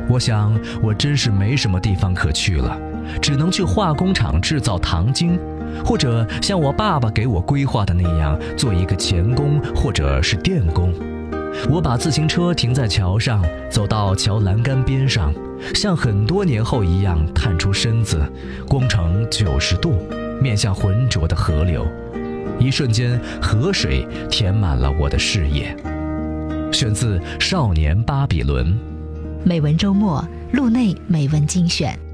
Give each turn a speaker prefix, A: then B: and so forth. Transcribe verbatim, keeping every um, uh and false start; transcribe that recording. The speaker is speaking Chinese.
A: 我想我真是没什么地方可去了，只能去化工厂制造糖精，或者像我爸爸给我规划的那样，做一个钳工或者是电工。我把自行车停在桥上，走到桥栏杆边上，像很多年后一样探出身子，弓成九十度，面向浑浊的河流。一瞬间，河水填满了我的视野。选自《少年巴比伦》。
B: 美文周末，路内美文精选。